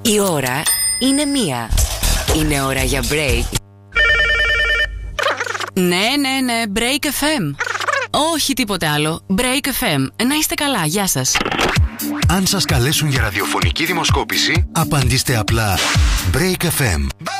Η ώρα είναι 1. Είναι ώρα για break. Ναι, Break FM. Όχι τίποτε άλλο. Break FM. Να είστε καλά, γεια σας. Αν σας καλέσουν για ραδιοφωνική δημοσκόπηση, απαντήστε απλά Break FM.